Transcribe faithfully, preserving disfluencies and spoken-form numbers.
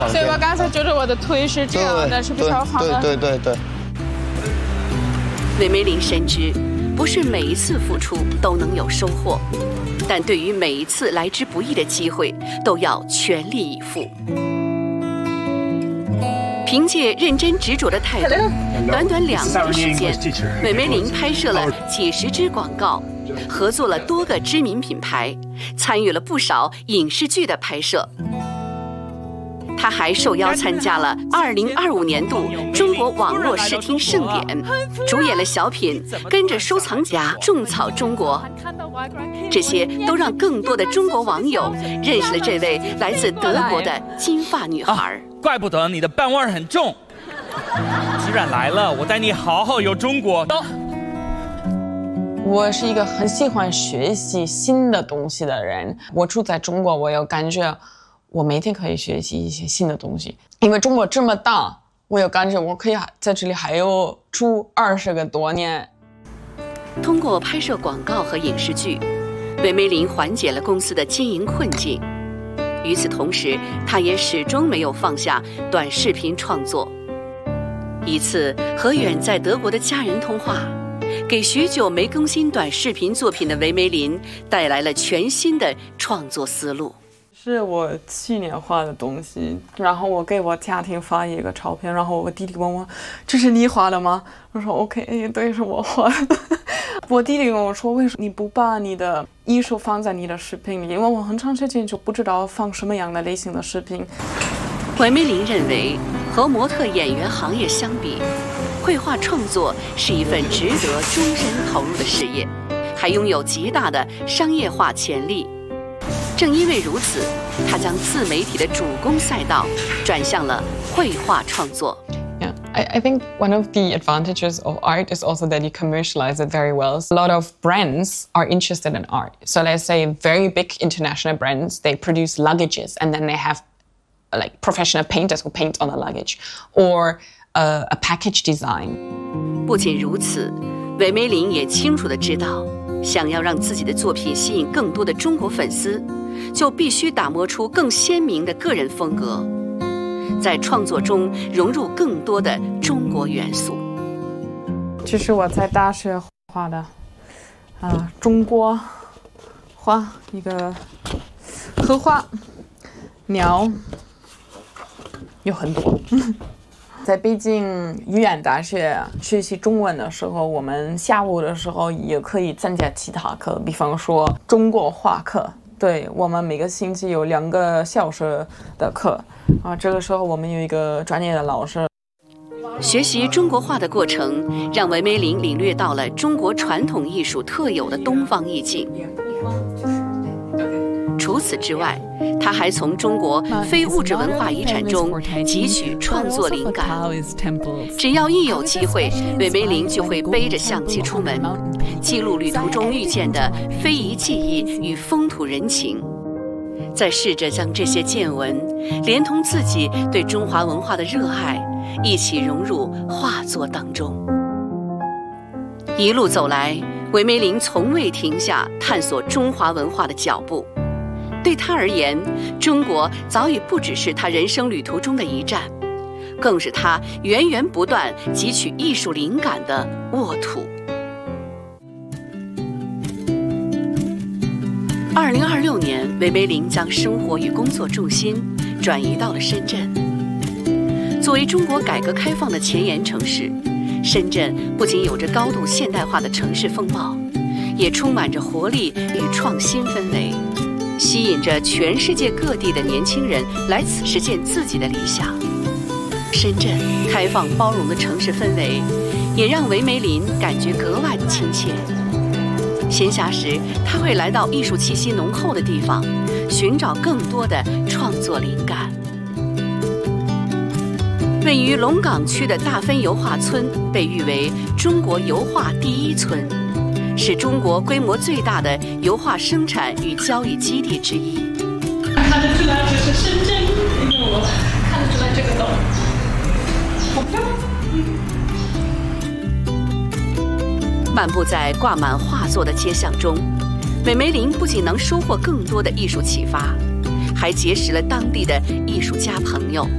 所以我刚才觉得我的腿是这样的，是比较好的。 对对对对。 韦梅林深知，不是每一次付出都能有收获，但对于每一次来之不易的机会，都要全力以赴。凭借认真执着的态度，短短两年的时间，韦梅林拍摄了几十支广告，合作了多个知名品牌，参与了不少影视剧的拍摄。他还受邀参加了二零二五年度中国网络视听盛典，主演了小品《跟着收藏夹种草中国》，这些都让更多的中国网友认识了这位来自德国的金发女孩。 啊，怪不得你的伴味儿很重。既然来了，我带你好好游中国。 我是一个很喜欢学习新的东西的人。我住在中国，我有感觉我每天可以学习一些新的东西，因为中国这么大，我有感觉我可以在这里还有住二十个多年。 通过拍摄广告和影视剧，韦梅林缓解了公司的经营困境。与此同时，他也始终没有放下短视频创作。一次和远在德国的家人通话，给许久没更新短视频作品的韦梅林带来了全新的创作思路。 是我去年画的东西，然后我给我家庭发一个照片，然后我弟弟问我：“这是你画的吗？”我说 ：“OK， 对，是我画的。”我弟弟跟我说：“为什么你不把你的艺术放在你的视频里？”因为我很长时间就不知道放什么样的类型的视频。 韦梅林认为，和模特演员行业相比，绘画创作是一份值得终身投入的事业，还拥有极大的商业化潜力。正因为如此，他将自媒体的主攻赛道转向了绘画创作。 Yeah, I, I think one of the advantages of art is also that you commercialize it very well. A lot of brands are interested in art. So let's say very big international brands, they produce luggages and then they have like professional painters who paint on the luggage or uh, a package design. 不仅如此，韦梅林也清楚地知道，想要让自己的作品吸引更多的中国粉丝，就必须打磨出更鲜明的个人风格，在创作中融入更多的中国元素。 这是我在大学画的，啊，中国画一个荷花、鸟，有很多。在北京语言大学学习中文的时候，我们下午的时候也可以参加其他课，比方说中国画课。对，我们每个星期有两个小时的课，啊，这个时候我们有一个专业的老师。 学习中国画的过程，让韦梅林领略到了中国传统艺术特有的东方意境。除此之外，他还从中国非物质文化遗产中汲取创作灵感。只要一有机会，韦梅林就会背着相机出门，记录旅途中遇见的非遗技艺与风土人情，再试着将这些见闻，连同自己对中华文化的热爱，一起融入画作当中。一路走来，韦梅林从未停下探索中华文化的脚步。对他而言，中国早已不只是他人生旅途中的一站，更是他源源不断汲取艺术灵感的沃土。二零二六年，韦梅林将生活与工作重心转移到了深圳。作为中国改革开放的前沿城市，深圳不仅有着高度现代化的城市风貌，也充满着活力与创新氛围，吸引着全世界各地的年轻人来此实现自己的理想。深圳开放包容的城市氛围，也让韦梅林感觉格外的亲切。闲暇时，他会来到艺术气息浓厚的地方，寻找更多的创作灵感。位于龙岗区的大分油画村被誉为中国油画第一村，是中国规模最大的油画生产与交易基地之一。 看得出来这是深圳，因为我看得出来这个洞，好漂亮。 漫步在挂满画作的街巷中，韦梅林不仅能收获更多的艺术启发，还结识了当地的艺术家朋友。